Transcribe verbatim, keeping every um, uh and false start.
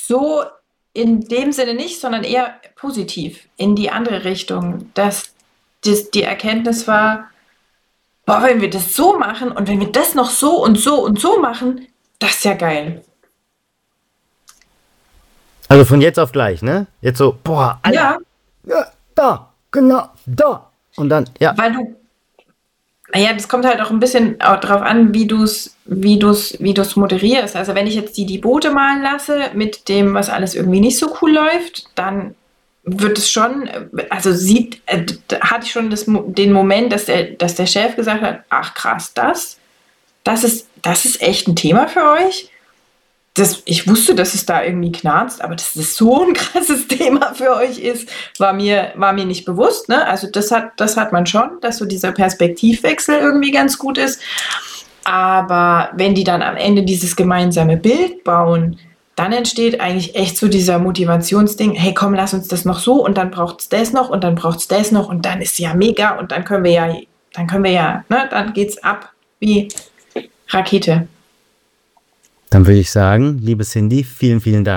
so in dem Sinne nicht, sondern eher positiv in die andere Richtung, dass das die Erkenntnis war: „Boah, wenn wir das so machen und wenn wir das noch so und so und so machen, das ist ja geil.“ Also von jetzt auf gleich, ne? Jetzt so, boah, Alter, Ja, ja, da, genau, da. Und dann, ja, weil du na ja, das kommt halt auch 'n bisschen au drauf an, wie du's wie du's wie du's moderierst. Also, wenn ich jetzt die die Boote malen lasse mit dem, was alles irgendwie nicht so cool läuft, dann wird es schon äh, also sieht äh, d da hatte ich schon das Mo den Moment, dass der dass der Chef gesagt hat: „Ach krass, das das ist das ist echt 'n Thema für euch? Das ich wusste, dass es da irgendwie knarzt, aber dass das so 'n krasses Thema für euch ist, war mir war mir nicht bewusst“, ne? Also, das hat das hat man schon, dass so dieser Perspektivwechsel irgendwie ganz gut ist. Aber wenn die dann am Ende dieses gemeinsame Bild bauen, dann entsteht eigentlich echt so dieser Motivationsding: „Hey, komm, lass uns das noch so und dann braucht's das noch und dann braucht's das noch und dann ist ja mega und dann können wir ja dann können wir ja ne, dann geht's ab wie Rakete.“ dann würde ich sagen, liebe Cindy, vielen, vielen Dank.